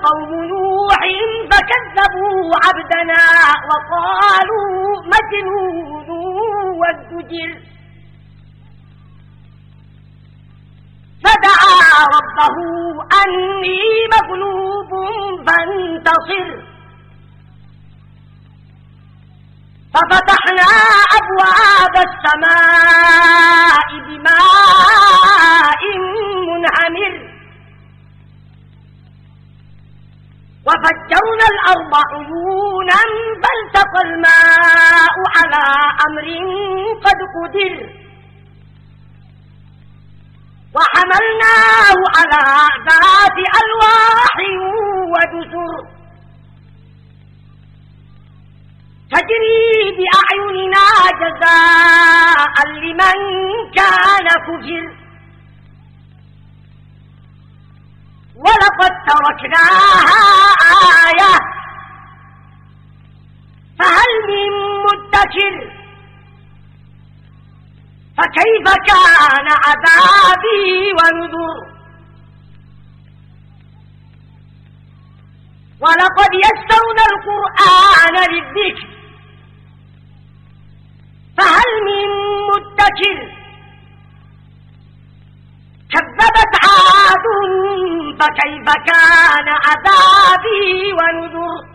قوم نوح فكذبوا عبدنا وقالوا مجنون وازدجر فدعا ربه أني مغلوب فانتصر ففتحنا أبواب السماء بماء منهمر وفجرنا الأرض عيونا فالتقى الماء على أمر قد قدر وحملناه على ذات ألواح ودسر تجري بأعيننا جزاء لمن كان كفر ولقد تركناها آية فهل من مدكر فكيف كان عذابي ونذر ولقد يسرنا القرآن للذكر فهل من مدكر كذبت عاد فكيف كان عذابي ونذر